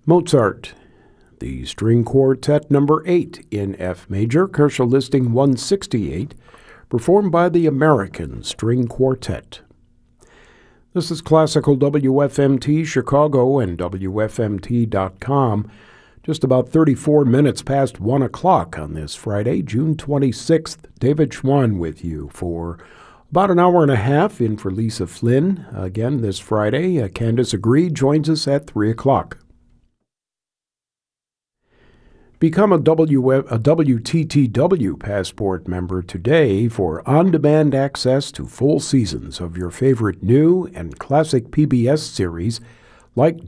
Mozart, the String Quartet number 8 in F major, Koelsch listing 168, performed by the American String Quartet. This is Classical WFMT Chicago and WFMT.com. Just about 34 minutes past 1 o'clock on this Friday, June 26th. David Schwann with you for about an hour and a half in for Lisa Flynn. Again, this Friday, Candace Agree joins us at 3 o'clock. Become a WTTW Passport member today for on-demand access to full seasons of your favorite new and classic PBS series like